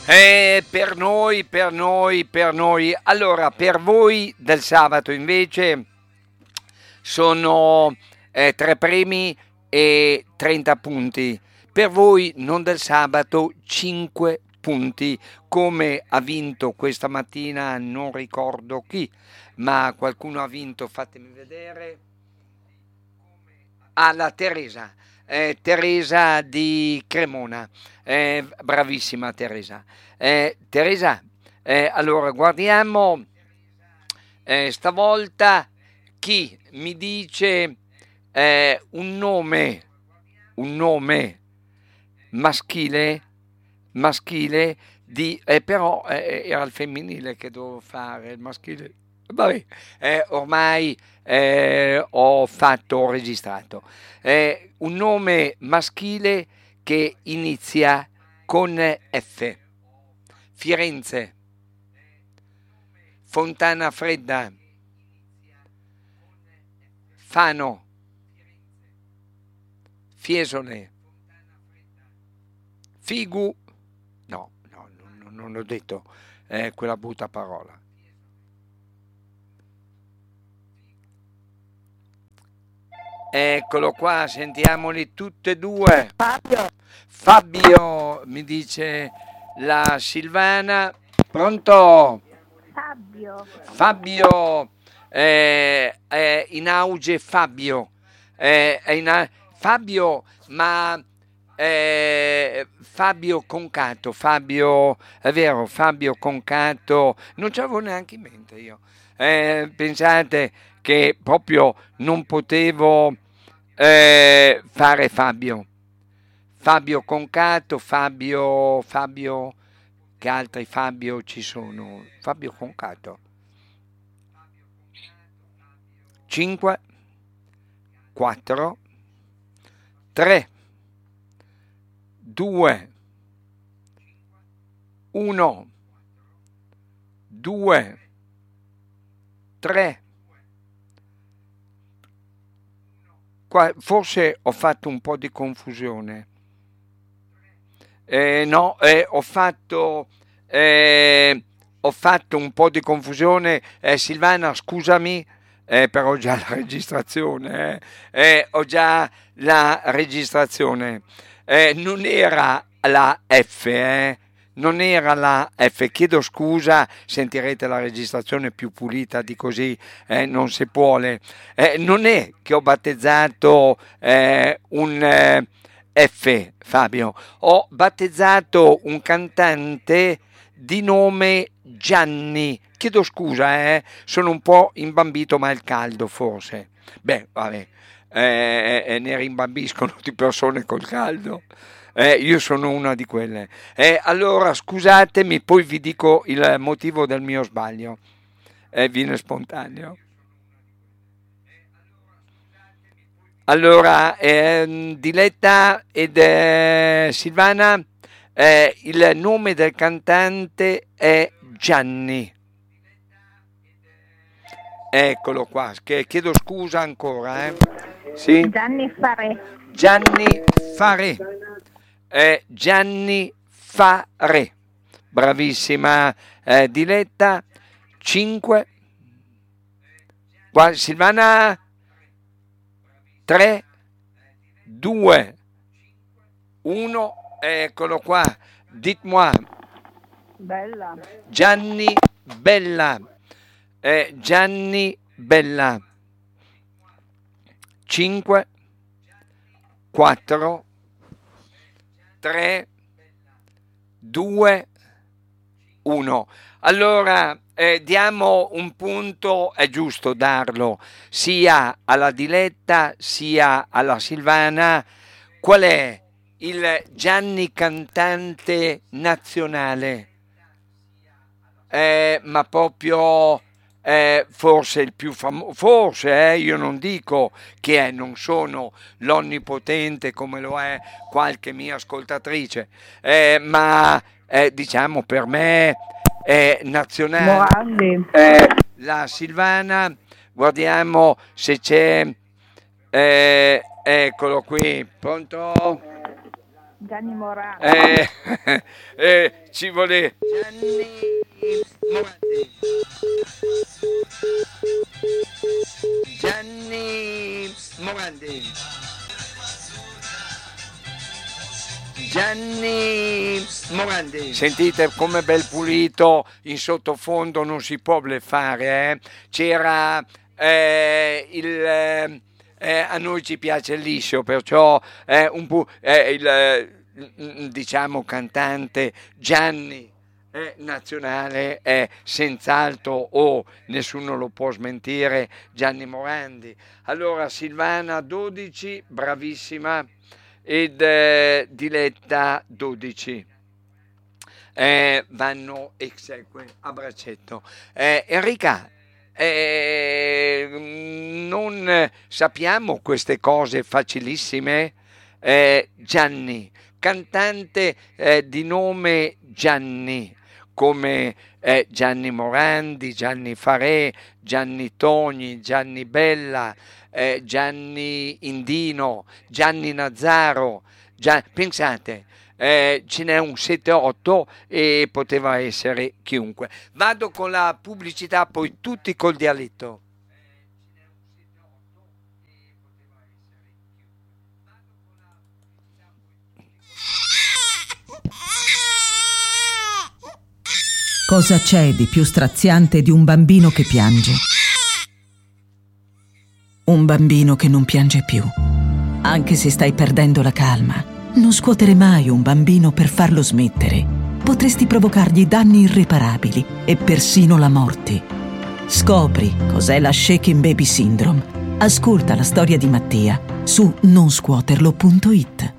Per noi. Allora, per voi del sabato invece sono 3 premi e 30 punti. Per voi non del sabato 5 punti. Come ha vinto questa mattina, non ricordo chi, ma qualcuno ha vinto, fatemi vedere. Ah, la Teresa, Teresa di Cremona. Bravissima Teresa. Teresa, allora guardiamo stavolta chi mi dice un nome maschile, maschile di, però era il femminile che dovevo fare, il maschile. Vabbè, ormai ho registrato. Un nome maschile che inizia con F. Firenze, Fontana Fredda, Fano, Fiesole, Figu. No, no, non ho detto quella brutta parola. Eccolo qua, sentiamoli tutte e due. Fabio, Fabio, mi dice la Silvana. Pronto? Fabio, Fabio, è in auge Fabio. Fabio, ma Fabio Concato, Fabio, è vero, Fabio Concato, non ci avevo neanche in mente io. Pensate che proprio non potevo fare Fabio. Fabio Concato, Fabio, che altri Fabio ci sono? Fabio Concato. 5, 4, 3, 2, 1, 2, 3. Forse ho fatto un po' di confusione. No, ho fatto un po' di confusione. Silvana, scusami, però ho già la registrazione. Ho già la registrazione. Non era la F, non era la F. Chiedo scusa, sentirete la registrazione più pulita di così, non si vuole. Non è che ho battezzato un F, Fabio. Ho battezzato un cantante di nome Gianni. Chiedo scusa, sono un po' imbambito, ma è il caldo forse. Beh, vabbè, ne rimbambiscono di persone col caldo. Io sono una di quelle. Allora, scusatemi, poi vi dico il motivo del mio sbaglio. Viene spontaneo. Allora, Diletta ed Silvana, il nome del cantante è Gianni. Eccolo qua, chiedo scusa ancora. Sì? Gianni Fare, Gianni Fare. Gianni Fare. Bravissima Diletta. 5. Silvana 3, 2, 1, eccolo qua. Dites-moi. bella, Gianni Bella. Gianni Bella. 5, 4, 3, 2, 1. Allora, diamo un punto, è giusto darlo, sia alla Diletta sia alla Silvana. Qual è il Gianni cantante nazionale? Ma proprio forse il più famoso, forse io non dico che non sono l'onnipotente come lo è qualche mia ascoltatrice, ma diciamo per me è nazionale. Morandi, La Silvana, guardiamo se c'è, eccolo qui, pronto? Gianni Morandi. Ci vuole Gianni Morandi. Gianni Morandi. Gianni Morandi. Sentite come bel pulito in sottofondo, non si può bleffare, eh? C'era a noi ci piace il liscio, perciò diciamo cantante Gianni nazionale è senz'altro, nessuno lo può smentire, Gianni Morandi. Allora Silvana 12, bravissima, ed Diletta 12. Vanno exeque a braccetto. Enrica, non sappiamo queste cose facilissime. Gianni, cantante di nome Gianni, come Gianni Morandi, Gianni Farè, Gianni Togni, Gianni Bella, Gianni Indino, Gianni Nazzaro. Pensate, ce n'è un 7-8 e poteva essere chiunque. Vado con la pubblicità, poi tutti col dialetto. Cosa c'è di più straziante di un bambino che piange? Un bambino che non piange più. Anche se stai perdendo la calma, non scuotere mai un bambino per farlo smettere. Potresti provocargli danni irreparabili e persino la morte. Scopri cos'è la Shaken Baby Syndrome. Ascolta la storia di Mattia su nonscuoterlo.it.